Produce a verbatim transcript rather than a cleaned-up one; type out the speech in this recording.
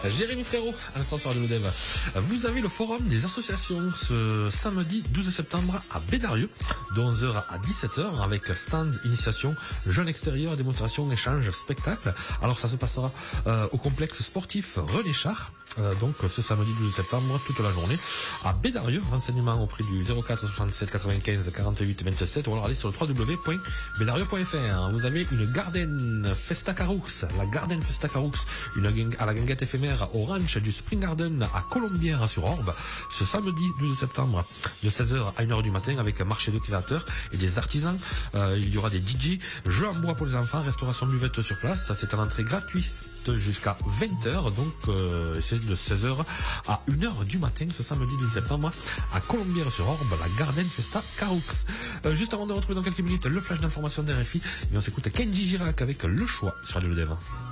Jérémy Frérot, instant sur Radio Dev. Vous avez le forum des associations ce samedi douze septembre à Bédarieux, de onze heures à dix-sept heures, avec stand, initiation, jeunes extérieurs, démonstration, échange, spectacle. Alors ça se passera euh, au complexe sportif René Char, euh, donc ce samedi douze septembre, toute la journée, à Bédarieux. Renseignements auprès du zéro quatre soixante-sept quatre-vingt-quinze quarante-huit vingt-sept, ou alors allez sur le w w w point bédarieux point f r. Vous avez une Garden Festa Caroux, la Garden Festa Caroux, une gang- à la guinguette éphémère au ranch du Spring Garden à Colombières-sur-Orbe, ce samedi douze septembre, de seize heures à une heure du matin, avec un marché de créateurs et des artisans. Euh, il y aura des D J, jeux en bois pour les enfants, restauration buvette sur place. Ça, c'est un entrée gratuite jusqu'à vingt heures, donc euh, c'est de seize heures à une heure du matin ce samedi douze septembre à Colombières-sur-Orbe, la Garden Festa Caroux. Euh, juste avant de retrouver dans quelques minutes le flash d'information d'R F I, et on s'écoute Kenji Girac avec Le Choix sur Radio Dev.